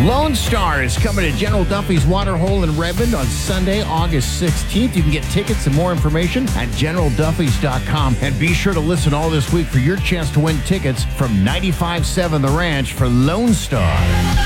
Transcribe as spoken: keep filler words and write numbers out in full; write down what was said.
Lone Star is coming to General Duffy's Waterhole in Redmond on Sunday, August sixteenth. You can get tickets and more information at general duffys dot com. And be sure to listen all this week for your chance to win tickets from ninety-five point seven The Ranch for Lone Star.